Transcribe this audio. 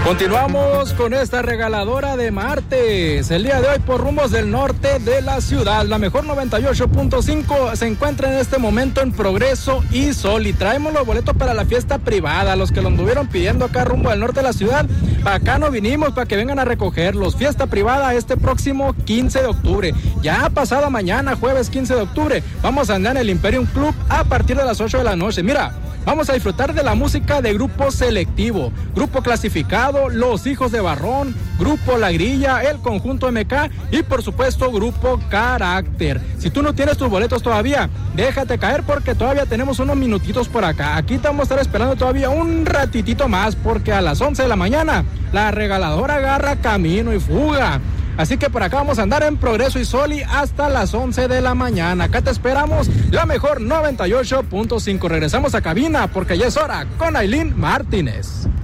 Continuamos con esta regaladora de martes. El día de hoy por rumbos del norte de la ciudad. La mejor 98.5 se encuentra en este momento en Progreso y Sol. Y traemos los boletos para la fiesta privada. Los que lo anduvieron pidiendo acá rumbo al norte de la ciudad. Para acá no vinimos para que vengan a recogerlos. Fiesta privada este próximo 15 de octubre. Ya pasado mañana, jueves 15 de octubre. Vamos a andar en el Imperium Club a partir de las 8 de la noche. Mira, vamos a disfrutar de la música de Grupo Selectivo, Grupo Clasificado, Los Hijos de Barrón, Grupo La Grilla, el Conjunto MK y por supuesto Grupo Carácter. Si tú no tienes tus boletos todavía, déjate caer porque todavía tenemos unos minutitos por acá. Aquí te vamos a estar esperando todavía un ratitito más porque a las 11 de la mañana la regaladora agarra camino y fuga. Así que por acá vamos a andar en Progreso y Soli hasta las 11 de la mañana. Acá te esperamos, la mejor 98.5. Regresamos a cabina porque ya es hora con Ailín Martínez.